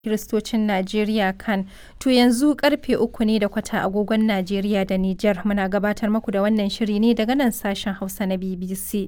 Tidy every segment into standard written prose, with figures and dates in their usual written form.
Kiristocin Najeriya CAN. To yanzu karfe 3:15 agogon Najeriya da Nijar. Muna gabatar muku da wannan shiri ne daga nan sashen Hausa na BBC.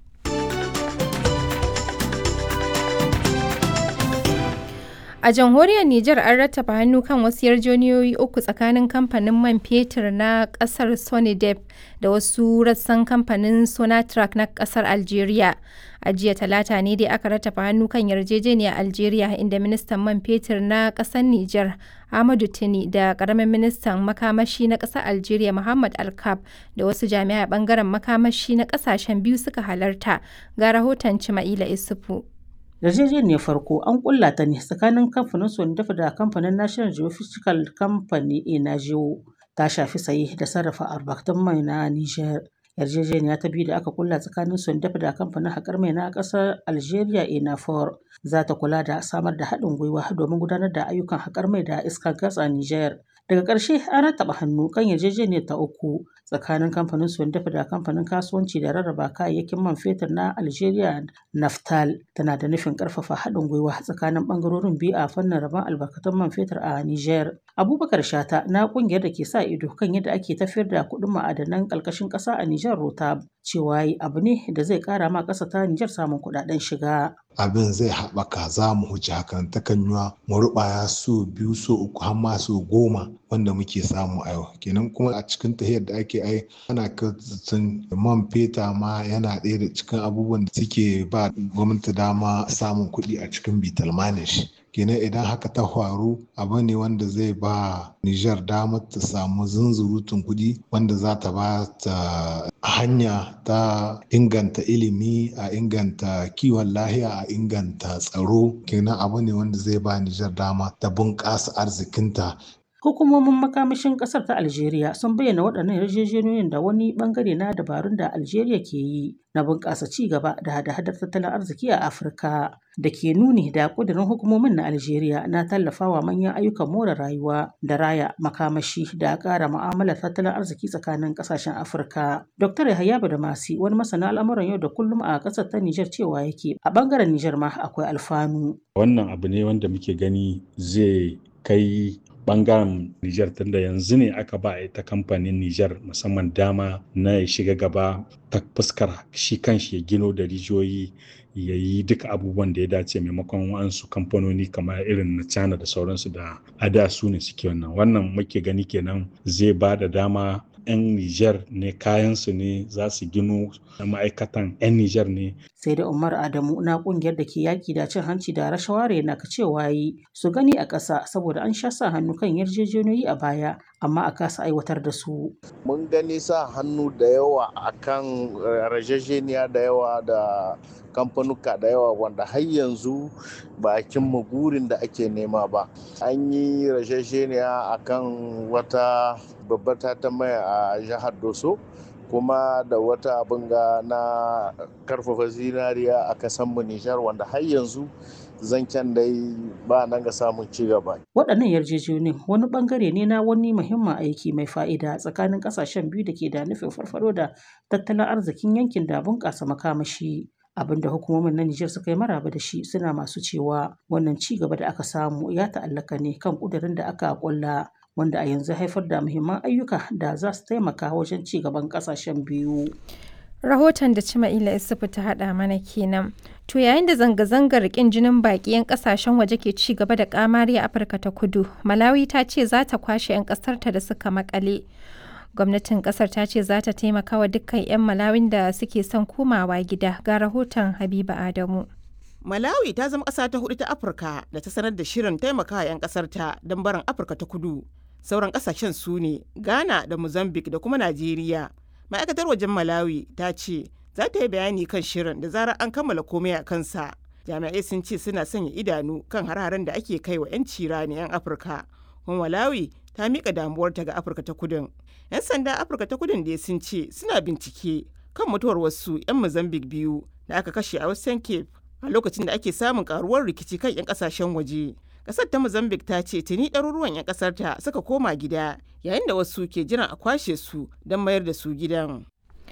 A jamhuriyar Nijar an rattaba hannu kan wasu yarjejeniyoyi uku tsakanin kamfanin man fetur na kasar Sonidep da wasu rassan kamfanin Sonatrach na kasar Algeria. A jiya Talata ne dai aka rattaba hannu kan yarjejeniyar Algeria inda ministan man fetur na kasar Nijar Ahmadou Tini da karamin ministan makamashi na kasar Algeria Mohamed Alkaf da wasu jami'ai bangaren makamashi na kasashen biyu suka halarta. Ga rahoton Cima'ila Isufu. Yarjejeniyar farko an kulla ta ne tsakanin kamfanin Sonidep da kamfanin National Geophysical Company (ENAGEO) ta shafi saye da sarrafa albarkatun mai na Nijar. Yarjejeniya ta biyu da aka kulla tsakanin Sonidep da kamfanin haƙar mai na ƙasar Algeria ENAFOR za ta kula da samar da haɗin gwiwa domin gudanar da ayyukan haƙar mai da iskar gas a Nijar. Daga ƙarshe an rattaba hannu kan yarjejeniyar ta uku tsakanin kamfanin Sonidep da kamfanin kasuwanci da rarraba kayayyakin man fetur na Algeria Naftal. Tana da nufin ƙarfafa haɗin gwiwa tsakanin ɓangarorin biyu a fannin rabon albarkatun man fetur a Nijar. Abubakar Shata na ƙungiyar da ke sa ido kan yadda ake tafiyar da kuɗin ma'adanan ƙarƙashin ƙasa a Nijar Rotab cewa abu ne da zai ƙara ma ƙasa ta Nijar samun kuɗaɗen shiga. Abin zai haɓaka za mu huce hakan takan yiwa mu ruɓaya so 2 so 3 har ma so 10 wanda muke samu a yau. Kenan kuma a cikin tahiyar da ake ana kirtsin man feta ma yana ɗaya da cikin abubuwan da suke ba gwamnati dama samun kuɗi a cikin bitalmanin shi. Kenan idan haka ta faru abu ne wanda zai ba Nijar damar ta samu zunzurutun kuɗi wanda za ta ba ta hanya ta inganta ilimi, a inganta kiwon lahiya, a inganta tsaro. Kenan abu ne wanda zai ba Nijar dama ta bunƙasa arzikinta. Hukumomin makamashin ƙasar ta Algeria sun bayyana waɗannan yarjejeniyoyin da wani ɓangare na dabarun da Algeria ke yi na bunƙasa ci gaba da hada-hadar tattalin arziki a Afirka, da ke nuni da ƙudurin hukumomin na Algeria na tallafawa manyan ayyukan more rayuwa da raya makamashi da ƙara mu'amalar tattalin arziki tsakanin ƙasashen Afirka. Dr. Yahaya Badamasi, wani masana al'amuran yau da kullum a ƙasar ta Nijar, cewa yake a ɓangaren Nijar ma akwai alfanu. Wannan abu ne wanda muke gani zai kai bangaren Nijar tunda yanzu ne aka ba ita kamfanin Nijar musamman dama na ya shiga gaba ta fuskar shi kanshi ya gino da rijiyoyi ya yi duka abubuwan da ya dace maimakon wasu kamfanoni kamar irin na China da sauransu da ada su ne suke wannan muke gani kenan zai ba da dama 'yan Nijar ne kayansu ne za su gino ma'aikatan 'yan Nijar ne. Sai da Umar Adamu na kungiyar da ke yaki da cin hanci da rashawa na cewa su gani a ƙasa saboda an sha sa hannu kan yarjejeniyoyi a baya amma a kasa aiwatar da su. Mun gani sa hannu da yawa akan yarjejeniya da yawa da kamfanuka da yawa wanda har yanzu ba cimma burin da ake nema ba. An yi yarjejeniya akan wata babbar ta mai a jihar Doso kuma da wata abin ga na karfafa zinariya a kasan Nijar wanda har yanzu zancen dai ba nan ga samun ci gaba. Waɗannan yarjejeniyoyin wani bangare ne na wani muhimmin aiki mai fa'ida tsakanin ƙasashen biyu da ke da nufin farfaɗo da tattalin arzikin yankin da bunƙasa makamashi. Abinda hukumomin na Nijar suka yi maraba da shi, suna masu cewa wannan ci gaba da aka samu ya ta'allaka ne kan ƙudurin da aka ƙulla, wanda a yanzu haifar da muhimman ayyuka da za su taimaka wajen ci gaban ƙasashen biyu. Rahoton da Cima'ila Isufu ta haɗa mana kenan. To yayin da zanga-zangar ƙin jinin baƙi 'yan ƙasashen waje ke ci gaba da ƙamari a Afirka ta Kudu, Malawi ta ce za ta kwashe 'yan ƙasarta da suka maƙale. Gwamnatin ƙasar ta ce za ta taimaka wa dukkan 'yan Malawin da suke son komawa gida. Ga rahoton Habiba Adamu. Malawi ta zama ƙasa ta hudu ta Afirka da ta sanar da shirin taimakawa 'yan ƙasarta don barin Afirka ta Kudu. Sauran ƙasashen su ne Ghana da Mozambique da kuma Najeriya. Ma'aikatar wajen Malawi ta ce za ta yi bayani kan shirin da zarar an kammala komai a kansa. Jami'ai sun ce suna sanya idanu kan har-haren da ake kai wa 'yan cirani 'yan Afirka. Kuma Malawi ta miƙa damuwarta ga Afirka ta Kudun. 'Yan sanda Afirka ta Kudun dai sun ce suna bincike kan mutuwar wasu 'yan Mozambique biyu da aka kashe a Western Cape a lokacin da ake samun karuwar rikici kan 'yan kasashen waje. Kasar ta Mozambique ta ce tuni ɗaruruwan 'yan kasar ta suka koma gida yayin da wasu ke jiran a kwashe su don mayar da su gidan.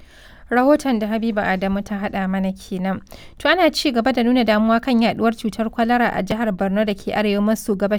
Rahoton da Habiba Adamu ta haɗa mana kenan. To ana ci gaba da nuna damuwa kan yaduwar cutar kwalara a jihar Borno da ke arewa maso gabashin